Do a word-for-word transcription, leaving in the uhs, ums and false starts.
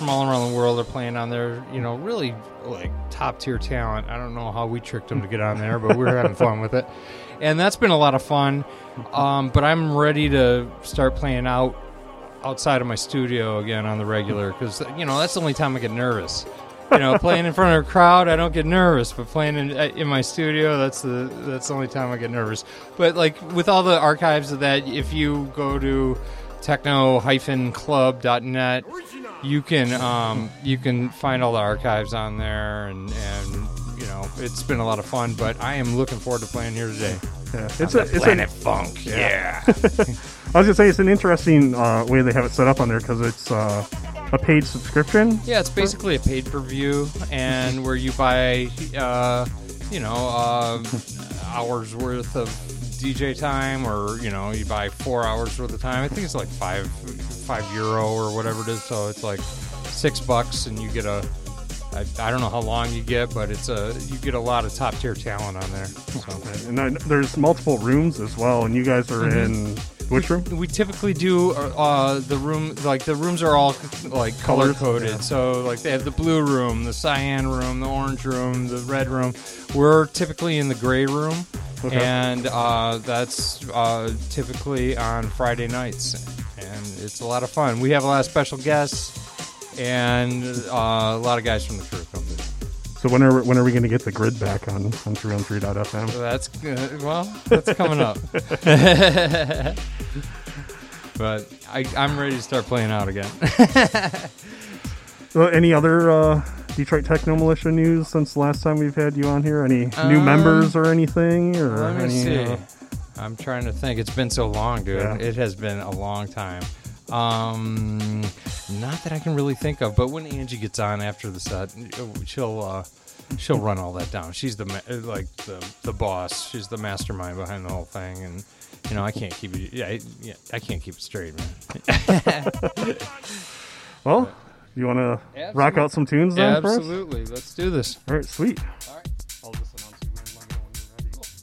from all around the world are playing on there. You know, really like top tier talent. I don't know how we tricked them to get on there, but we're having fun with it, and that's been a lot of fun. Um, but I'm ready to start playing out outside of my studio again on the regular, because you know that's the only time I get nervous. You know, playing in front of a crowd, I don't get nervous, but playing in in my studio, that's the that's the only time I get nervous. But like with all the archives of that, if you go to techno dash club dot net, you can um, you can find all the archives on there, and, and you know it's been a lot of fun. But I am looking forward to playing here today. Yeah, it's a it's Planet a, Funk. Yeah. I was gonna say it's an interesting uh, way they have it set up on there, because it's uh, a paid subscription. Yeah, it's basically a paid per view, and where you buy, uh, you know, uh, hours worth of D J time, or you know, you buy four hours worth of time. I think it's like five five euro or whatever it is. So it's like six bucks, and you get a. I, I don't know how long you get, but it's a you get a lot of top tier talent on there. So. Okay. And I, there's multiple rooms as well, and you guys are Mm-hmm. in which room? We typically do uh, the room like the rooms are all like color coded. Yeah. So like they have the blue room, the cyan room, the orange room, the red room. We're typically in the gray room, Okay. and uh, that's uh, typically on Friday nights, and it's a lot of fun. We have a lot of special guests, and uh, a lot of guys from the crew come through. So when are when are we going to get the grid back on on three oh three dot f m? So that's uh, well, that's coming up. But I, I'm ready to start playing out again. Well, any other uh, Detroit Techno Militia news since the last time we've had you on here? Any new Um, members or anything? Or Let me any, see. uh, I'm trying to think. It's been so long, dude. Yeah. It has been a long time. Um, not that I can really think of, but when Angie gets on after the set, she'll uh, she'll run all that down. She's the ma- like the the boss. She's the mastermind behind the whole thing, and you know I can't keep it. Yeah, I, yeah, I can't keep it straight, man. well, you want to rock Absolutely. out some tunes then Yeah, for us? absolutely. Let's do this. All right, sweet. All right.